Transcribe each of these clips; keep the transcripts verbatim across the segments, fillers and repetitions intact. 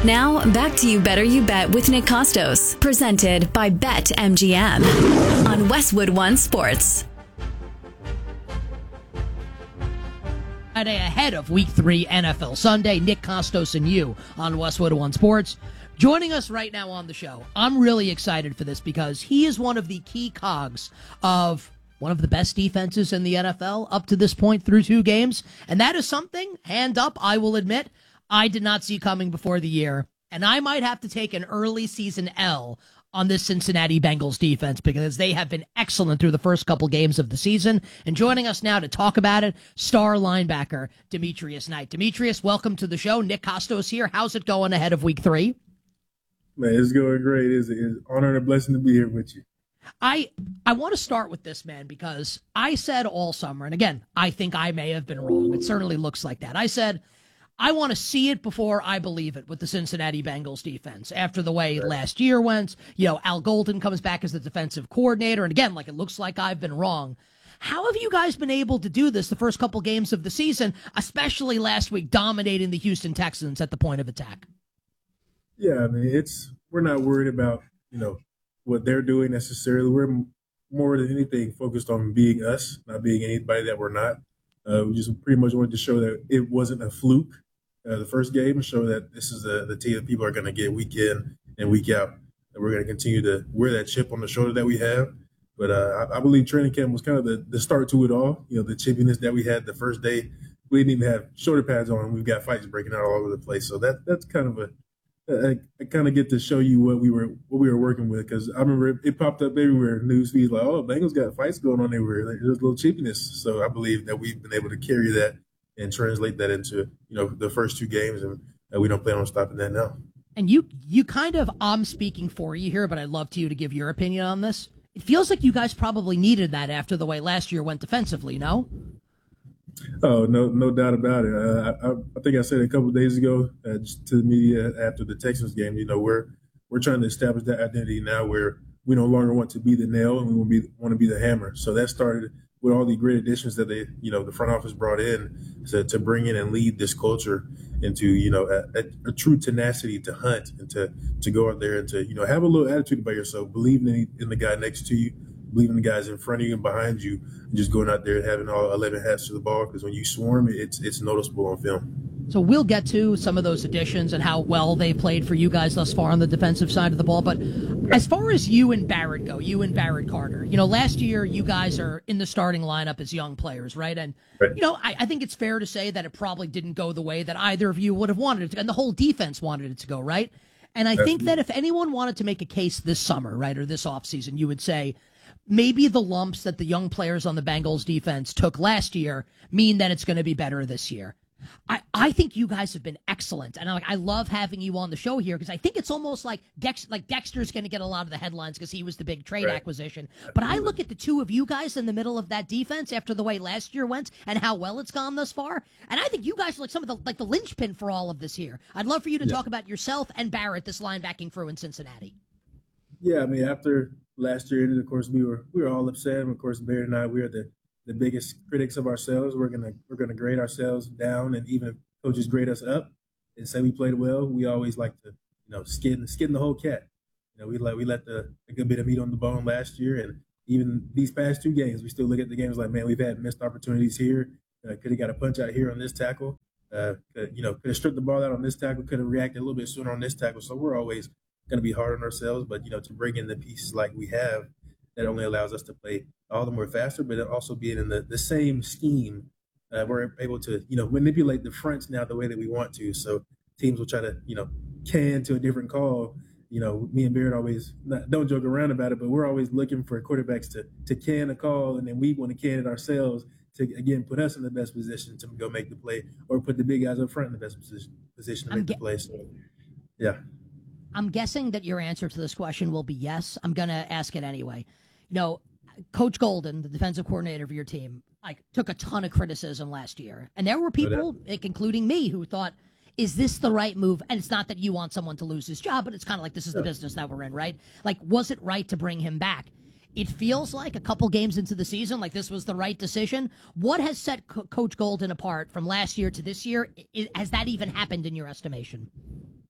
Now, back to You Better You Bet with Nick Costos, presented by BetMGM on Westwood One Sports. Friday ahead of Week three N F L Sunday, Nick Costos and you on Westwood One Sports. Joining us right now on the show, I'm really excited for this because he is one of the key cogs of one of the best defenses in the N F L up to this point through two games. And that is something, hand up, I will admit, I did not see coming before the year. And I might have to take an early season L on this Cincinnati Bengals defense because they have been excellent through the first couple games of the season. And joining us now to talk about it, star linebacker Demetrius Knight. Demetrius, welcome to the show. Nick Costos here. How's it going ahead of Week three? Man, it's going great. It's an honor and a blessing to be here with you. I I want to start with this, man, because I said all summer, and again, I think I may have been wrong. It certainly looks like that. I said, I want to see it before I believe it with the Cincinnati Bengals defense. After the way last year went, you know, Al Golden comes back as the defensive coordinator. And again, like it looks like I've been wrong. How have you guys been able to do this the first couple games of the season, especially last week, dominating the Houston Texans at the point of attack? Yeah, I mean, it's we're not worried about, you know, what they're doing necessarily. We're more than anything focused on being us, not being anybody that we're not. Uh, we just pretty much wanted to show that it wasn't a fluke. Uh, the first game, show that this is the, the team that people are going to get week in and week out. And we're going to continue to wear that chip on the shoulder that we have. But uh, I, I believe training camp was kind of the, the start to it all. You know, the chippiness that we had the first day. We didn't even have shoulder pads on. We've got fights breaking out all over the place. So that that's kind of a I, I kind of get to show you what we were what we were working with, because I remember it, it popped up everywhere. News feeds like, oh, Bengals got fights going on everywhere. Like, there's a little cheapiness. So I believe that we've been able to carry that and translate that into, you know, the first two games, and uh, we don't plan on stopping that now. And you you kind of, I'm speaking for you here, but I'd love to you to give your opinion on this. It feels like you guys probably needed that after the way last year went defensively, no? Oh, no, no doubt about it. Uh, I, I think I said a couple of days ago uh, to the media after the Texans game, you know, we're we're trying to establish that identity now where we no longer want to be the nail and we want to be, want to be the hammer. So that started with all the great additions that they, you know, the front office brought in to, to bring in and lead this culture into, you know, a, a, a true tenacity to hunt and to to go out there and to, you know, have a little attitude about yourself, believing in, in the guy next to you, believing the guys in front of you and behind you, and just going out there and having all eleven hats to the ball, because when you swarm, it's it's noticeable on film. So we'll get to some of those additions and how well they played for you guys thus far on the defensive side of the ball. But as far as you and Barrett go, you and Barrett Carter, you know, last year you guys are in the starting lineup as young players, right? And, right. you know, I, I think it's fair to say that it probably didn't go the way that either of you would have wanted it to, and the whole defense wanted it to go, right? And I think that if anyone wanted to make a case this summer, right, or this offseason, you would say, maybe the lumps that the young players on the Bengals defense took last year mean that it's going to be better this year. I, I think you guys have been excellent, and I, like, I love having you on the show here because I think it's almost like Dex, like Dexter's going to get a lot of the headlines because he was the big trade right. acquisition. But I look at the two of you guys in the middle of that defense after the way last year went and how well it's gone thus far, and I think you guys are like some of the like the linchpin for all of this here. I'd love for you to yeah. talk about yourself and Barrett, this linebacking crew in Cincinnati. Yeah, I mean, after last year, of course, we were we were all upset. And of course, Barrett and I, we are the, the biggest critics of ourselves. We're gonna we're gonna grade ourselves down, and even if coaches grade us up and say we played well, we always like to, you know, skin skin the whole cat. You know, we let we let the a good bit of meat on the bone last year, and even these past two games, we still look at the games like, man, we've had missed opportunities here. Uh, could have got a punch out here on this tackle. Uh, could, you know, could have stripped the ball out on this tackle. Could have reacted a little bit sooner on this tackle. So we're always going to be hard on ourselves, but, you know, to bring in the pieces like we have, that only allows us to play all the more faster, but also being in the, the same scheme, uh, we're able to, you know, manipulate the fronts now the way that we want to. So teams will try to, you know, can to a different call. You know, me and Barrett always not, don't joke around about it, but we're always looking for quarterbacks to to can a call, and then we want to can it ourselves to, again, put us in the best position to go make the play, or put the big guys up front in the best position, position to make ge- the play. So, yeah. I'm guessing that your answer to this question will be yes. I'm going to ask it anyway. You know, Coach Golden, the defensive coordinator of your team, like took a ton of criticism last year. And there were people, like, including me, who thought, is this the right move? And it's not that you want someone to lose his job, but it's kind of like this is the business that we're in, right? Like, was it right to bring him back? It feels like a couple games into the season, like this was the right decision. What has set Co- Coach Golden apart from last year to this year? I- has that even happened in your estimation?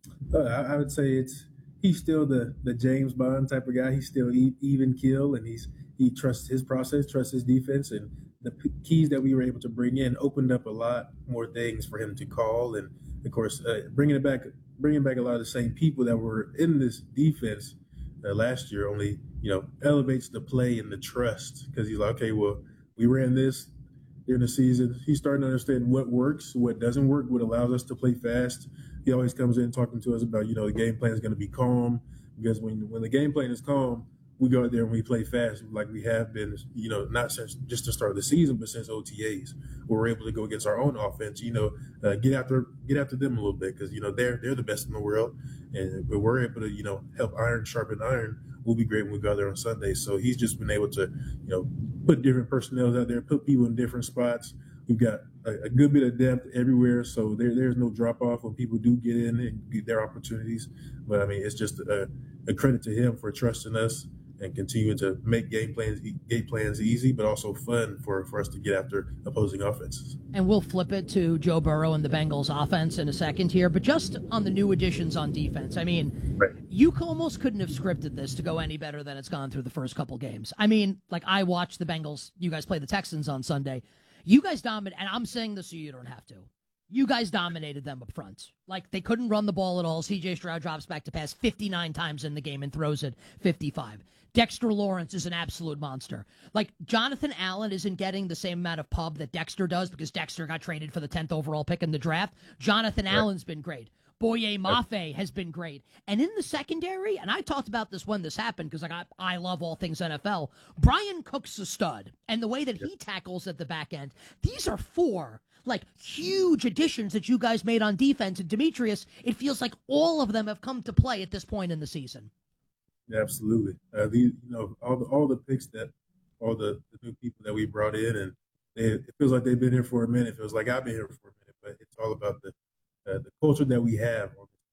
Uh, I, I would say it's he's still the the James Bond type of guy. He's still e- even kill, and he's he trusts his process, trusts his defense, and the p- keys that we were able to bring in opened up a lot more things for him to call. And of course, uh, bringing it back, bringing back a lot of the same people that were in this defense uh, last year only you know elevates the play and the trust because he's like, okay, well, we ran this during the season. He's starting to understand what works, what doesn't work, what allows us to play fast. He always comes in talking to us about, you know, the game plan is going to be calm because when when the game plan is calm, we go out there and we play fast like we have been, you know, not since just the start of the season, but since O T As, where we're able to go against our own offense, you know, uh, get after get after them a little bit because you know they're they're the best in the world, and if we're able to you know help iron sharpen iron. We'll be great when we go out there on Sunday. So he's just been able to, you know, put different personnel out there, put people in different spots. We've got a, a good bit of depth everywhere, so there, there's no drop off when people do get in and get their opportunities. But I mean, it's just a, a credit to him for trusting us and continuing to make game plans game plans easy, but also fun for, for us to get after opposing offenses. And we'll flip it to Joe Burrow and the Bengals offense in a second here, but just on the new additions on defense. I mean, right. You almost couldn't have scripted this to go any better than it's gone through the first couple games. I mean, like I watched the Bengals, you guys play the Texans on Sunday. You guys dominated, and I'm saying this so you don't have to. You guys dominated them up front. Like, they couldn't run the ball at all. C J Stroud drops back to pass fifty-nine times in the game and throws it fifty-five. Dexter Lawrence is an absolute monster. Like, Jonathan Allen isn't getting the same amount of pub that Dexter does because Dexter got traded for the tenth overall pick in the draft. Jonathan right. Allen's been great. Boye Mafe has been great. And in the secondary, and I talked about this when this happened because like, I, I love all things N F L, Brian Cook's a stud. And the way that he tackles at the back end, these are four like huge additions that you guys made on defense. And Demetrius, it feels like all of them have come to play at this point in the season. Yeah, absolutely. Uh, the, you know, all the all the picks that all the, the new people that we brought in, and they, it feels like they've been here for a minute. It feels like I've been here for a minute, but it's all about the uh, the culture that we have,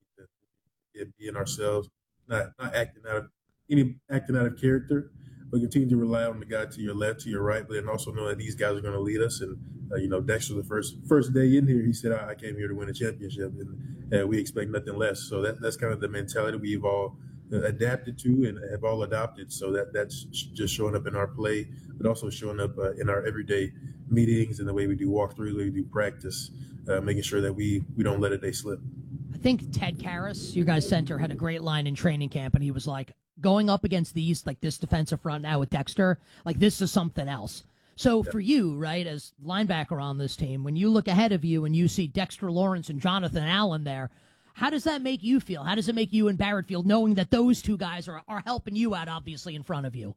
and being ourselves, not not acting out of any acting out of character, but continue to rely on the guy to your left, to your right, but then also know that these guys are going to lead us. And uh, you know, Dexter, the first first day in here, he said, "I, I came here to win a championship," and uh, we expect nothing less. So that that's kind of the mentality we've all adapted to and have all adopted. So that that's just showing up in our play, but also showing up uh, in our everyday meetings and the way we do walkthrough, the way we do practice, uh, making sure that we we don't let a day slip. I think Ted Karras, you guys center, had a great line in training camp, and he was like, going up against these, like this defensive front now with Dexter, like this is something else. So yeah. For you, right, as linebacker on this team, when you look ahead of you and you see Dexter Lawrence and Jonathan Allen there, how does that make you feel? How does it make you in Barrett feel, knowing that those two guys are, are helping you out, obviously, in front of you?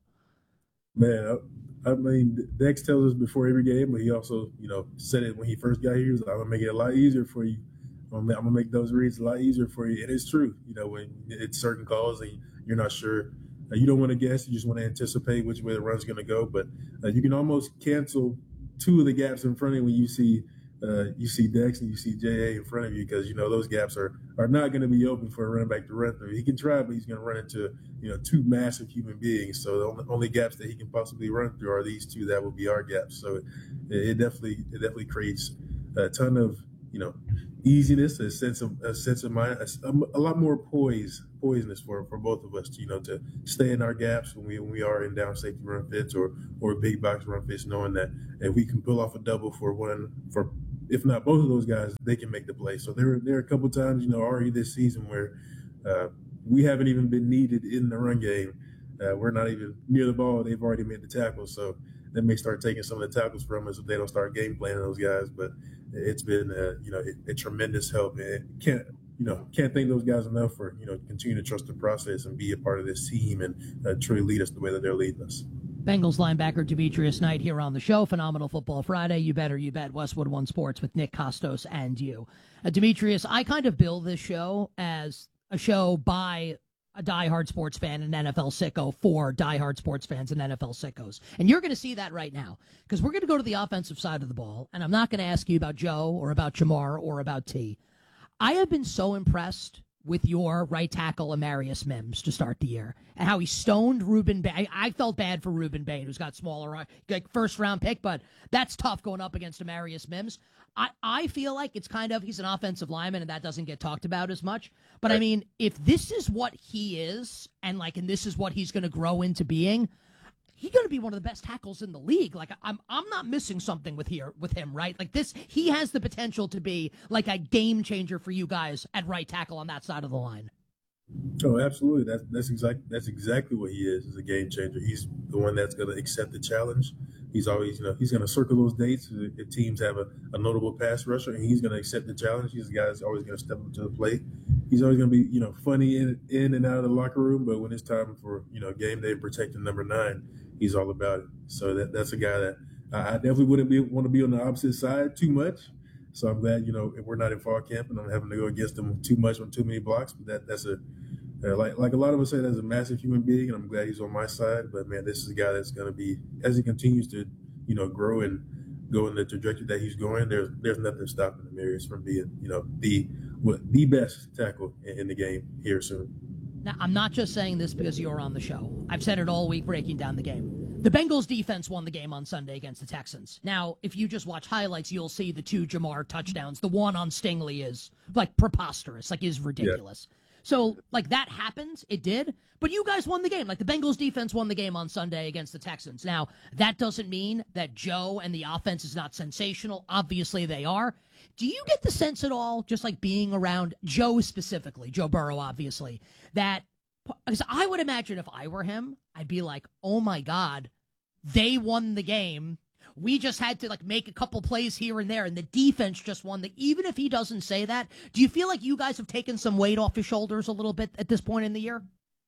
Man, I, I mean, Dex tells us before every game, but he also, you know, said it when he first got here. He was like, I'm going to make it a lot easier for you. I'm going to make those reads a lot easier for you. And it's true. You know, when it's certain calls and you're not sure, uh, you don't want to guess. You just want to anticipate which way the run's going to go. But uh, you can almost cancel two of the gaps in front of you when you see Uh, you see Dex and you see J A in front of you because, you know, those gaps are, are not going to be open for a running back to run through. He can try, but he's going to run into, you know, two massive human beings. So the only, only gaps that he can possibly run through are these two. That will be our gaps. So it, it definitely it definitely creates a ton of, you know, easiness, a sense of a sense of mind, a, a lot more poise, poiseness for, for both of us, to, you know, to stay in our gaps when we when we are in down safety run fits or or big box run fits, knowing that if we can pull off a double for one for if not both of those guys, they can make the play. So there, there are a couple times, you know, already this season where uh, we haven't even been needed in the run game. Uh, we're not even near the ball. They've already made the tackles. So they may start taking some of the tackles from us if they don't start game planning those guys. But it's been, uh, you know, a, a tremendous help. And can't, you know, can't thank those guys enough for, you know, continue to trust the process and be a part of this team and uh, truly lead us the way that they're leading us. Bengals linebacker Demetrius Knight here on the show. Phenomenal Football Friday. You better, you bet. Westwood One Sports with Nick Kostos and you. Uh, Demetrius, I kind of bill this show as a show by a diehard sports fan and N F L sicko for diehard sports fans and N F L sickos. And you're going to see that right now because we're going to go to the offensive side of the ball, and I'm not going to ask you about Joe or about Jamar or about T. I have been so impressed with your right tackle Amarius Mims to start the year, and how he stoned Ruben Bain. I felt bad for Ruben Bain, who's got smaller, like first round pick, but that's tough going up against Amarius Mims. I, I feel like it's kind of, he's an offensive lineman, and that doesn't get talked about as much. But I mean, if this is what he is, and like, and this is what he's going to grow into being, he's going to be one of the best tackles in the league. Like, I'm I'm not missing something with here with him, right? Like this, he has the potential to be like a game changer for you guys at right tackle on that side of the line. Oh, absolutely. That's that's exactly that's exactly what he is. Is a game changer. He's the one that's going to accept the challenge. He's always, you know, he's going to circle those dates if teams have a, a notable pass rusher, and he's going to accept the challenge. He's the guy that's always going to step up to the plate. He's always going to be, you know, funny in in and out of the locker room, but when it's time for, you know, game day protecting number nine, he's all about it. So that that's a guy that I definitely wouldn't be want to be on the opposite side too much. So I'm glad, you know, we're not in fall camp and I'm having to go against him too much on too many blocks. But that that's a uh, like like a lot of us say, that's a massive human being, and I'm glad he's on my side. But man, this is a guy that's going to be, as he continues to, you know, grow and go in the trajectory that he's going. There's there's nothing stopping Amarius from being, you know, the what the best tackle in, in the game here soon. Now, I'm not just saying this because you're on the show. I've said it all week breaking down the game. The Bengals defense won the game on Sunday against the Texans. Now, if you just watch highlights, you'll see the two Jamar touchdowns. The one on Stingley is like preposterous, like is ridiculous. Yeah. So, like, that happened. It did. But you guys won the game. Like, the Bengals defense won the game on Sunday against the Texans. Now, that doesn't mean that Joe and the offense is not sensational. Obviously, they are. Do you get the sense at all, just like being around Joe specifically, Joe Burrow, obviously, that, because I would imagine if I were him, I'd be like, oh, my God, they won the game. We just had to like make a couple plays here and there, and the defense just won. The, even if he doesn't say that, do you feel like you guys have taken some weight off his shoulders a little bit at this point in the year?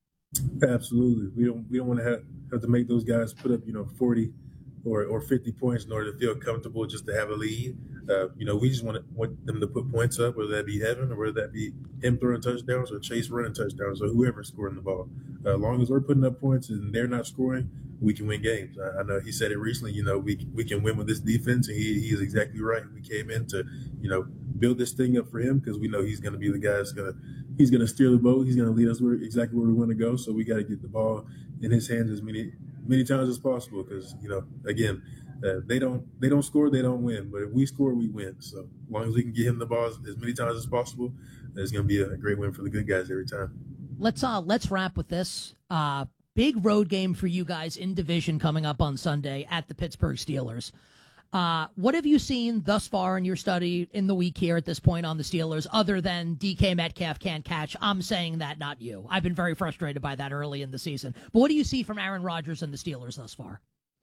Absolutely. We don't we don't want to have, have to make those guys put up, you know, forty or, or fifty points in order to feel comfortable just to have a lead. Uh, you know, we just want, to, want them to put points up, whether that be Evan or whether that be him throwing touchdowns or Chase running touchdowns or whoever's scoring the ball. Uh, as long as we're putting up points and they're not scoring, we can win games. I, I know he said it recently, you know, we we can win with this defense, and he, he is exactly right. We came in to, you know, build this thing up for him because we know he's going to be the guy that's going to he's going to steer the boat. He's going to lead us where, exactly where we want to go. So we got to get the ball in his hands as many many times as possible because, you know, again, uh, they don't they don't score, they don't win. But if we score, we win. So as long as we can get him the ball as, as many times as possible, it's going to be a great win for the good guys every time. Let's uh let's wrap with this. Uh, big road game for you guys in division coming up on Sunday at the Pittsburgh Steelers. Uh, what have you seen thus far in your study in the week here at this point on the Steelers, other than D K Metcalf can't catch? I'm saying that, not you. I've been very frustrated by that early in the season. But what do you see from Aaron Rodgers and the Steelers thus far?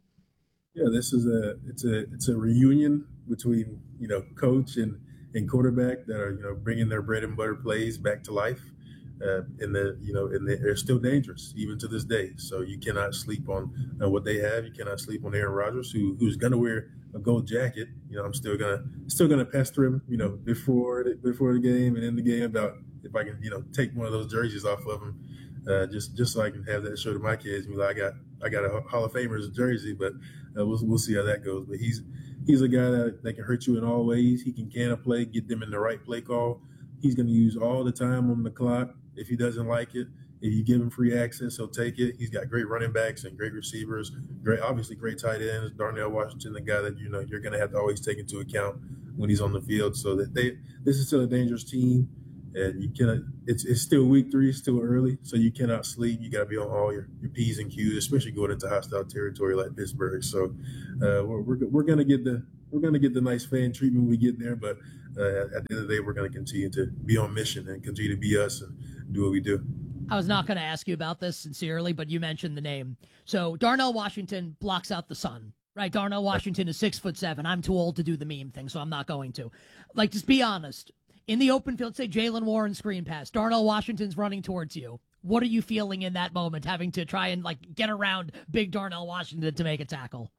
Yeah, this is a it's a it's a reunion between, you know, coach and, and quarterback that are, you know, bringing their bread and butter plays back to life. Uh, and the you know, and they're still dangerous even to this day. So you cannot sleep on uh, what they have. You cannot sleep on Aaron Rodgers, who who's gonna wear a gold jacket. You know, I'm still gonna still gonna pester him. You know, before the, before the game and in the game about if I can, you know, take one of those jerseys off of him, uh, just just so I can have that show to my kids. Be like, I got I got a Hall of Famer's jersey, but uh, we'll we'll see how that goes. But he's he's a guy that, that can hurt you in all ways. He can can a play, get them in the right play call. He's gonna use all the time on the clock. If he doesn't like it, if you give him free access, he'll take it. He's got great running backs and great receivers, great, obviously great tight ends. Darnell Washington, the guy that, you know, you're going to have to always take into account when he's on the field. So that they, this is still a dangerous team, and you cannot. It's it's still week three, it's still early, so you cannot sleep. You got to be on all your, your P's and Q's, especially going into hostile territory like Pittsburgh. So uh, we're we're, we're going to get the we're going to get the nice fan treatment when we get there, but uh, at the end of the day, we're going to continue to be on mission and continue to be us and do what we do. I was not going to ask you about this sincerely, but you mentioned the name. So Darnell Washington blocks out the sun, right? Darnell Washington is six foot seven. I'm too old to do the meme thing, so I'm not going to. Like, just be honest. In the open field, say Jalen Warren screen pass. Darnell Washington's running towards you. What are you feeling in that moment, having to try and like get around big Darnell Washington to make a tackle?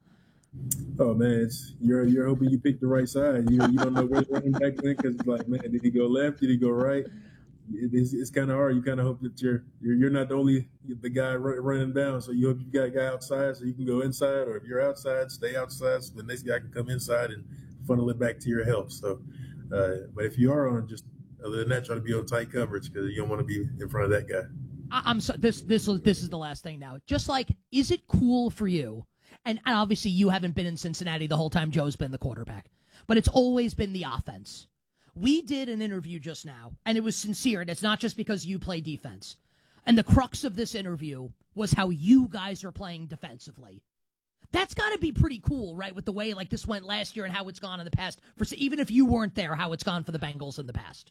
Oh man, it's you're you're hoping you pick the right side. You you don't know where the running back went because it's like, man, did he go left? Did he go right? It's, it's kind of hard. You kind of hope that you're, you're you're not the only the guy running down. So you hope you got a guy outside so you can go inside, or if you're outside, stay outside so the next guy can come inside and funnel it back to your help. So, uh, but if you are on just Other than that, try to be on tight coverage because you don't want to be in front of that guy. I, I'm so, this this this is the last thing now. Just like, is it cool for you? And, and obviously, you haven't been in Cincinnati the whole time Joe's been the quarterback, but it's always been the offense. We did an interview just now, and it was sincere, and it's not just because you play defense. And the crux of this interview was how you guys are playing defensively. That's got to be pretty cool, right, with the way like this went last year and how it's gone in the past. For even if you weren't there, how it's gone for the Bengals in the past.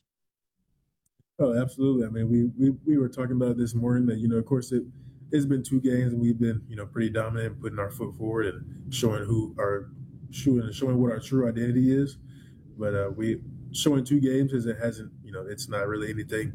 Oh, absolutely. I mean, we we, we were talking about it this morning that, you know, of course, it, it's been two games, and we've been, you know, pretty dominant, putting our foot forward and showing who our showing, showing what our true identity is. But uh, we showing two games is it hasn't, you know, it's not really anything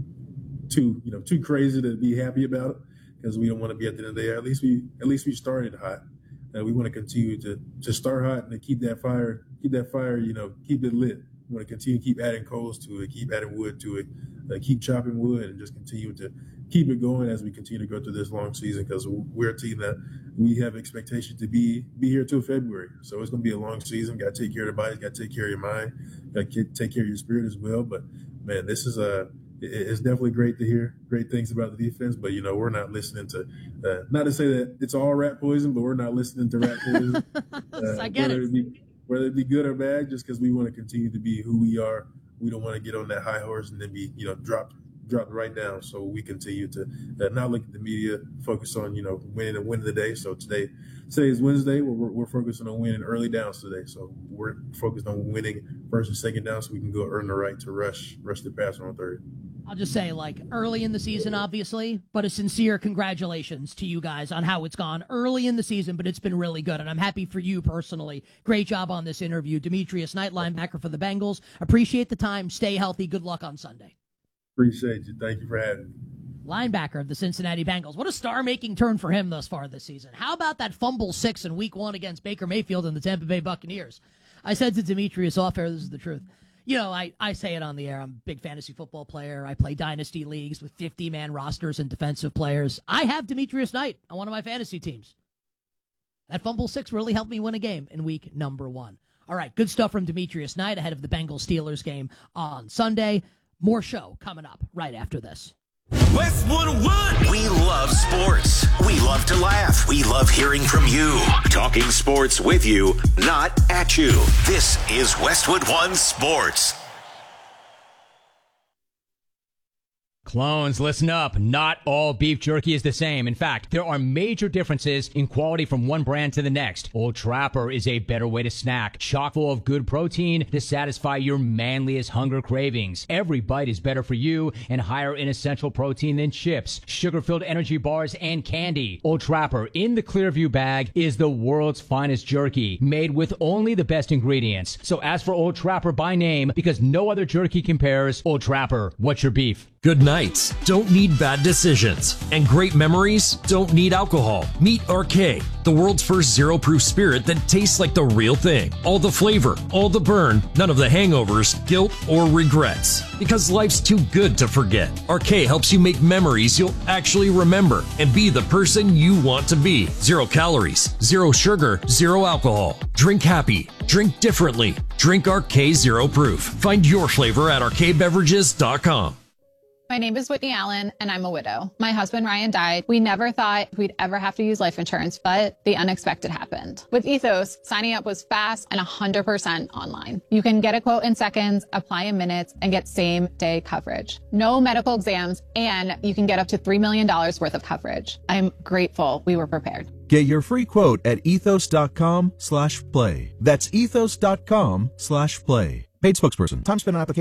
too, you know, too crazy to be happy about, because we don't want to be at the end of the day. At least we at least we started hot. Uh, we want to continue to to start hot and to keep that fire, keep that fire, you know, keep it lit. We want to continue to keep adding coals to it, keep adding wood to it, uh, keep chopping wood, and just continue to keep it going as we continue to go through this long season, because we're a team that we have expectation to be be here till February. So it's going to be a long season. Got to take care of the bodies, got to take care of your mind, got to take care of your spirit as well. But, man, this is a it's definitely great to hear great things about the defense, but, you know, we're not listening to uh, – not to say that it's all rat poison, but we're not listening to rat poison. Uh, I get whether it. it be, whether it be good or bad, just because we want to continue to be who we are. We don't want to get on that high horse and then be, you know, dropped dropped right down. So we continue to uh, not look at the media, focus on, you know, winning and winning the day. So today today is Wednesday. We're, we're focusing on winning early downs today. So we're focused on winning first and second down so we can go earn the right to rush rush the passer on third. I'll just say, like, early in the season, obviously, but a sincere congratulations to you guys on how it's gone early in the season, but it's been really good, and I'm happy for you personally. Great job on this interview. Demetrius Knight, linebacker for the Bengals. Appreciate the time. Stay healthy. Good luck on Sunday. Appreciate you. Thank you for having me. Linebacker of the Cincinnati Bengals. What a star-making turn for him thus far this season. How about that fumble six in week one against Baker Mayfield and the Tampa Bay Buccaneers? I said to Demetrius off air, this is the truth. You know, I, I say it on the air. I'm a big fantasy football player. I play dynasty leagues with fifty-man rosters and defensive players. I have Demetrius Knight on one of my fantasy teams. That fumble six really helped me win a game in week number one. All right, good stuff from Demetrius Knight ahead of the Bengals-Steelers game on Sunday. More show coming up right after this. Westwood One. We love sports. We love to laugh. We love hearing from you. Talking sports with you, not at you. This is Westwood One Sports. Clones, listen up. Not all beef jerky is the same. In fact, there are major differences in quality from one brand to the next. Old Trapper is a better way to snack, chock full of good protein to satisfy your manliest hunger cravings. Every bite is better for you and higher in essential protein than chips, sugar-filled energy bars, and candy. Old Trapper in the Clearview bag is the world's finest jerky, made with only the best ingredients. So ask for Old Trapper by name because no other jerky compares. Old Trapper, what's your beef? Good nights don't need bad decisions, and great memories don't need alcohol. Meet R K, the world's first zero-proof spirit that tastes like the real thing. All the flavor, all the burn, none of the hangovers, guilt, or regrets. Because life's too good to forget. R K helps you make memories you'll actually remember and be the person you want to be. Zero calories, zero sugar, zero alcohol. Drink happy. Drink differently. Drink R K Zero Proof. Find your flavor at R K beverages dot com. My name is Whitney Allen, and I'm a widow. My husband, Ryan, died. We never thought we'd ever have to use life insurance, but the unexpected happened. With Ethos, signing up was fast and one hundred percent online. You can get a quote in seconds, apply in minutes, and get same-day coverage. No medical exams, and you can get up to three million dollars worth of coverage. I'm grateful we were prepared. Get your free quote at ethos.com slash play. That's ethos.com slash play. Paid spokesperson. Time spent on application.